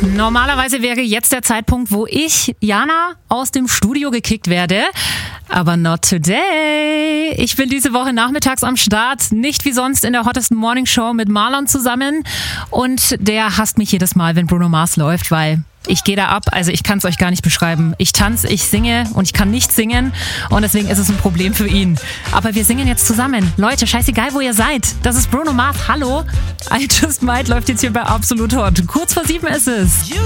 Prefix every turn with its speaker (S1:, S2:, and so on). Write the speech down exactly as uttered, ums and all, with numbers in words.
S1: Normalerweise wäre jetzt der Zeitpunkt, wo ich, Jana, aus dem Studio gekickt werde. Aber not today. Ich bin diese Woche nachmittags am Start, nicht wie sonst in der hottesten Morning Show mit Marlon zusammen. Und der hasst mich jedes Mal, wenn Bruno Mars läuft, weil ich gehe da ab. Also ich kann es euch gar nicht beschreiben. Ich tanze, ich singe und ich kann nicht singen. Und deswegen ist es ein Problem für ihn. Aber wir singen jetzt zusammen. Leute, scheißegal, wo ihr seid. Das ist Bruno Mars. Hallo. I Just Might läuft jetzt hier bei Absolut Hot. Kurz vor sieben ist es.